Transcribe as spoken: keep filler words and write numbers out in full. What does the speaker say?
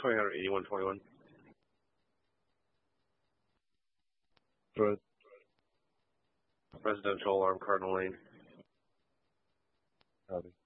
Coming out at eighty-one twenty-one. Good. Residential alarm, Cardinal Lane. Copy.